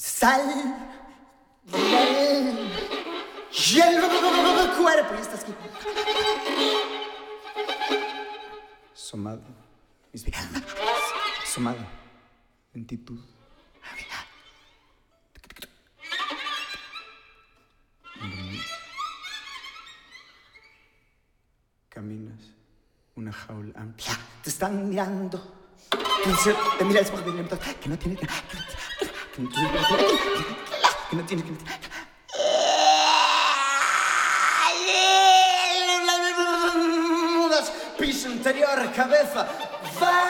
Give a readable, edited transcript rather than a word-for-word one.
Sal del hielo cuerpo y estás aquí. Somado, somado, lentitud. Caminas una jaula amplia, te están mirando. Te mira el espejo de libertad que no tiene. Piso interior, cabeza.